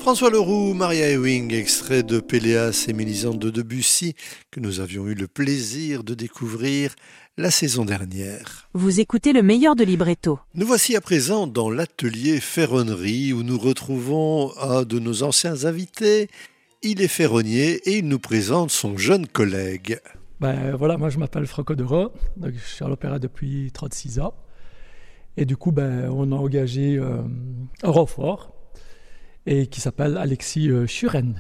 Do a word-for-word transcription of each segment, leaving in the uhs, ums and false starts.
François Leroux, Maria Ewing, extrait de Péléas et Mélisande de Debussy, que nous avions eu le plaisir de découvrir la saison dernière. Vous écoutez le meilleur de Libretto. Nous voici à présent dans l'atelier ferronnerie où nous retrouvons un de nos anciens invités. Il est ferronnier et il nous présente son jeune collègue. Ben voilà, moi je m'appelle Franco Dero, donc je suis à l'opéra depuis trente-six ans. Et du coup, ben, on a engagé euh, un renfort et qui s'appelle Alexis euh, Schuren.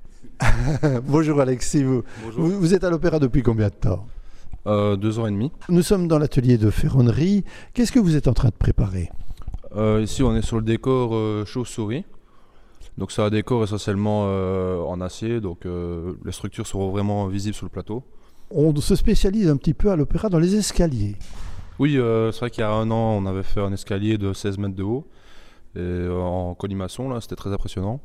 Bonjour Alexis, vous, Bonjour. Vous, vous êtes à l'opéra depuis combien de temps? euh, Deux ans et demi. Nous sommes dans l'atelier de ferronnerie. Qu'est-ce que vous êtes en train de préparer? euh, Ici on est sur le décor euh, chauve-souris. Donc c'est un décor essentiellement euh, en acier, donc euh, les structures seront vraiment visibles sur le plateau. On se spécialise un petit peu à l'opéra dans les escaliers. Oui, euh, c'est vrai qu'il y a un an on avait fait un escalier de seize mètres de haut et, euh, en collimation, là c'était très impressionnant.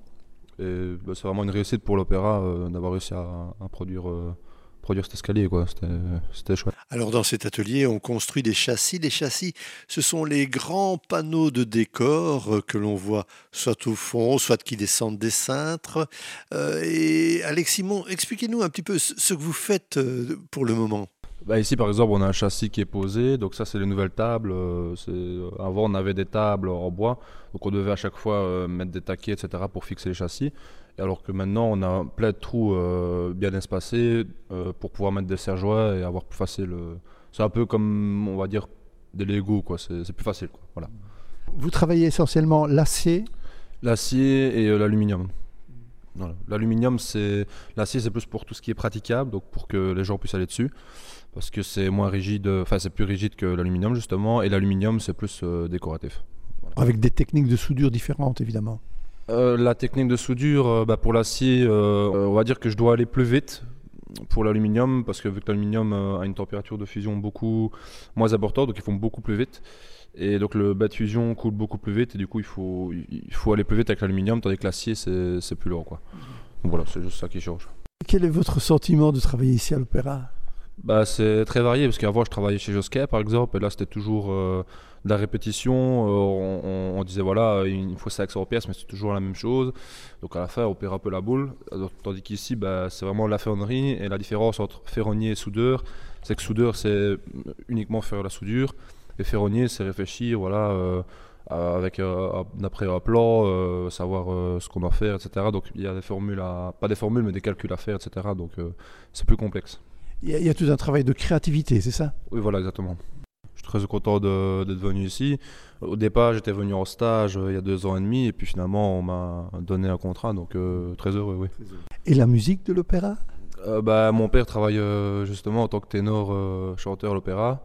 Et bah, c'est vraiment une réussite pour l'opéra euh, d'avoir réussi à, à produire, euh, produire cet escalier, quoi. C'était, c'était chouette. Alors dans cet atelier, on construit des châssis. Les châssis, ce sont les grands panneaux de décor que l'on voit soit au fond, soit qui descendent des cintres. Euh, et Alex Simon, expliquez-nous un petit peu ce que vous faites euh, pour le moment. Bah ici par exemple on a un châssis qui est posé, donc ça c'est les nouvelles tables. Euh, c'est... Avant on avait des tables en bois, donc on devait à chaque fois euh, mettre des taquets et cetera pour fixer les châssis. Et alors que maintenant on a plein de trous euh, bien espacés euh, pour pouvoir mettre des serre-joints et avoir plus facile. Euh... C'est un peu comme on va dire des Lego, quoi. C'est, c'est plus facile, quoi. Voilà. Vous travaillez essentiellement l'acier? L'acier et euh, l'aluminium. Voilà. L'aluminium, c'est l'acier, c'est plus pour tout ce qui est praticable, donc pour que les gens puissent aller dessus, parce que c'est moins rigide, enfin c'est plus rigide que l'aluminium justement, et l'aluminium c'est plus euh, décoratif. Voilà. Avec des techniques de soudure différentes évidemment. Euh, la technique de soudure, euh, bah, pour l'acier, euh, on va dire que je dois aller plus vite pour l'aluminium, parce que vu que l'aluminium euh, a une température de fusion beaucoup moins importante, donc ils font beaucoup plus vite. Et donc le bas de fusion coule beaucoup plus vite et du coup il faut, il faut aller plus vite avec l'aluminium, tandis que l'acier c'est, c'est plus lent, quoi. Donc voilà, c'est juste ça qui change. Quel est votre sentiment de travailler ici à l'opéra? Bah, c'est très varié parce qu'avant je travaillais chez Josquet par exemple et là c'était toujours euh, de la répétition. Euh, on, on, on disait voilà il faut cinq cents pièces mais c'est toujours la même chose. Donc à la fin on perd un peu la boule. Alors, tandis qu'ici bah, c'est vraiment la ferronnerie et la différence entre ferronnier et soudeur c'est que soudeur c'est uniquement faire la soudure. Et ferronnier, c'est réfléchir, voilà, euh, avec euh, d'après un plan, euh, savoir euh, ce qu'on doit faire, et cetera. Donc il y a des formules, à, pas des formules, mais des calculs à faire, et cetera. Donc euh, c'est plus complexe. Il y, a, il y a tout un travail de créativité, c'est ça? Oui, voilà, exactement. Je suis très content de, d'être venu ici. Au départ, j'étais venu en stage euh, il y a deux ans et demi, et puis finalement, on m'a donné un contrat, donc euh, très heureux, oui. Et la musique de l'opéra? euh, bah, Mon père travaille euh, justement en tant que ténor euh, chanteur à l'opéra.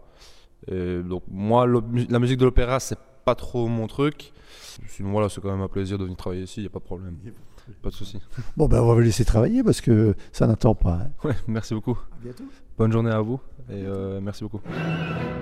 Et donc moi, la musique de l'opéra, c'est pas trop mon truc. Sinon voilà, c'est quand même un plaisir de venir travailler ici, il n'y a pas de problème. Pas de souci. Bon ben on va vous laisser travailler parce que ça n'attend pas. Hein. Ouais, merci beaucoup. À bientôt. Bonne journée à vous et euh, merci beaucoup.